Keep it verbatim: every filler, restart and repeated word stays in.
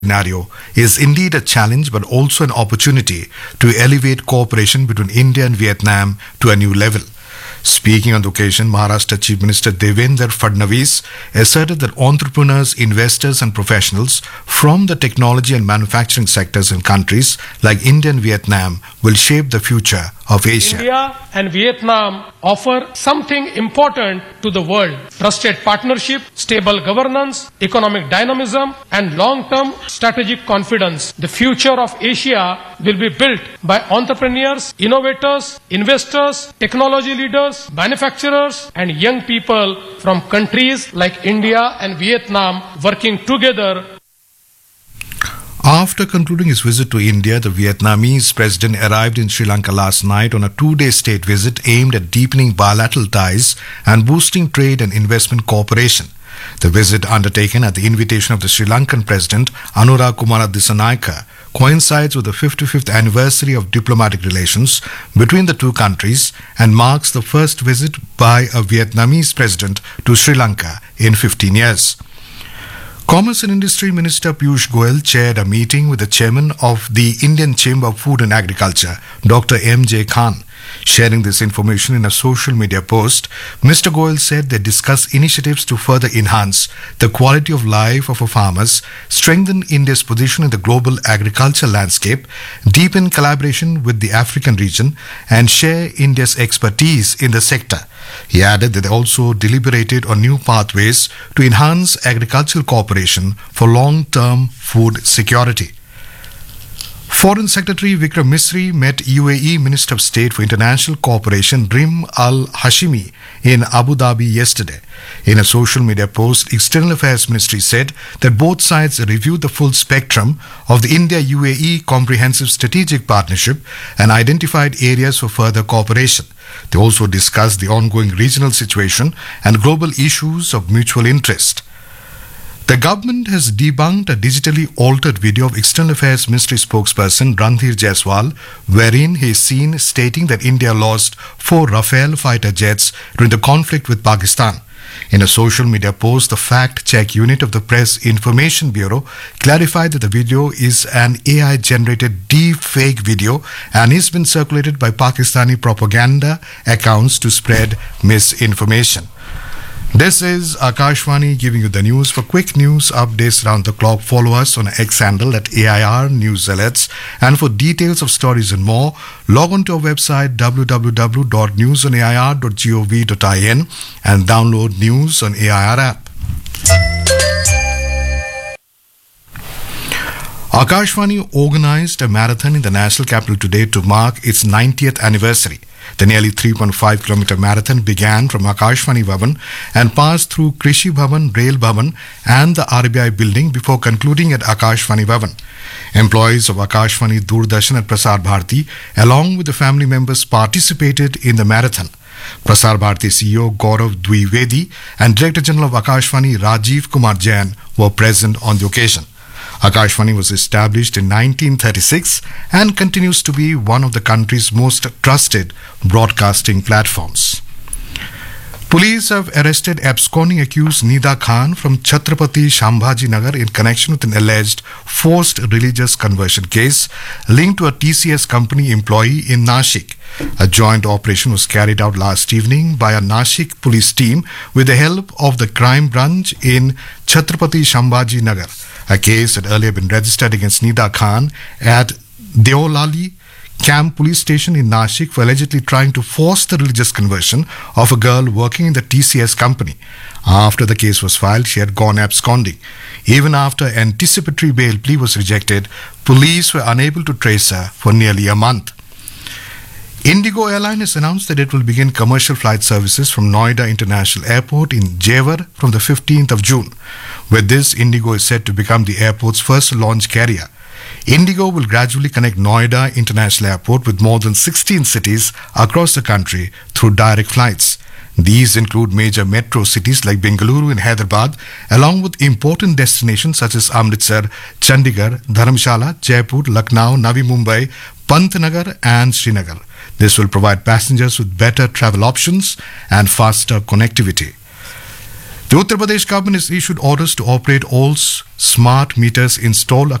scenario is indeed a challenge but also an opportunity to elevate cooperation between India and Vietnam to a new level. Speaking on the occasion, Maharashtra Chief Minister Devendra Fadnavis asserted that entrepreneurs, investors and professionals from the technology and manufacturing sectors in countries like India and Vietnam will shape the future of Asia. India and Vietnam offer something important to the world: trusted partnership, stable governance, economic dynamism, and long-term strategic confidence. The future of Asia will be built by entrepreneurs, innovators, investors, technology leaders, manufacturers, and young people from countries like India and Vietnam working together. After concluding his visit to India, the Vietnamese president arrived in Sri Lanka last night on a two-day state visit aimed at deepening bilateral ties and boosting trade and investment cooperation. The visit, undertaken at the invitation of the Sri Lankan president Anura Kumara Dissanayake, coincides with the fifty-fifth anniversary of diplomatic relations between the two countries and marks the first visit by a Vietnamese president to Sri Lanka in fifteen years. Commerce and Industry Minister Piyush Goyal chaired a meeting with the chairman of the Indian Chamber of Food and Agriculture, Doctor M J Khan. Sharing this information in a social media post, Mister Goyal said they discussed initiatives to further enhance the quality of life of our farmers, strengthen India's position in the global agriculture landscape, deepen collaboration with the African region, and share India's expertise in the sector. He added that they also deliberated on new pathways to enhance agricultural cooperation for long-term food security. Foreign Secretary Vikram Misri met U A E Minister of State for International Cooperation Rim Al Hashimi in Abu Dhabi yesterday. In a social media post, External Affairs Ministry said that both sides reviewed the full spectrum of the India-U A E Comprehensive Strategic Partnership and identified areas for further cooperation. They also discussed the ongoing regional situation and global issues of mutual interest. The government has debunked a digitally altered video of External Affairs Ministry spokesperson Randhir Jaiswal, wherein he is seen stating that India lost four Rafale fighter jets during the conflict with Pakistan. In a social media post, the fact-check unit of the Press Information Bureau clarified that the video is an A I-generated deep-fake video and has been circulated by Pakistani propaganda accounts to spread misinformation. This is Akashvani giving you the news. For quick news updates around the clock, follow us on X handle at A I R News Alerts. And for details of stories and more, log on to our website w w w dot news on a i r dot gov dot in and download News on A I R app. Akashvani organized a marathon in the national capital today to mark its ninetieth anniversary. The nearly three point five kilometer marathon began from Akashvani Bhavan and passed through Krishi Bhavan, Rail Bhavan and the R B I building before concluding at Akashvani Bhavan. Employees of Akashvani, Doordarshan and Prasar Bharati along with the family members participated in the marathon. Prasar Bharati C E O Gaurav Dwivedi and Director General of Akashvani Rajiv Kumar Jain were present on the occasion. Akashvani was established in nineteen thirty-six and continues to be one of the country's most trusted broadcasting platforms. Police have arrested absconding accused Nida Khan from Chhatrapati Shambhaji Nagar in connection with an alleged forced religious conversion case linked to a T C S company employee in Nashik. A joint operation was carried out last evening by a Nashik police team with the help of the crime branch in Chhatrapati Shambhaji Nagar. A case had earlier been registered against Nida Khan at Deolali Camp Police Station in Nashik for allegedly trying to force the religious conversion of a girl working in the T C S company. After the case was filed, she had gone absconding. Even after anticipatory bail plea was rejected, police were unable to trace her for nearly a month. Indigo Airline has announced that it will begin commercial flight services from Noida International Airport in Jewar from the fifteenth of June. With this, Indigo is set to become the airport's first launch carrier. Indigo will gradually connect Noida International Airport with more than sixteen cities across the country through direct flights. These include major metro cities like Bengaluru and Hyderabad, along with important destinations such as Amritsar, Chandigarh, Dharamshala, Jaipur, Lucknow, Navi Mumbai, Pantnagar and Srinagar. This will provide passengers with better travel options and faster connectivity. The Uttar Pradesh government has issued orders to operate all s- smart meters installed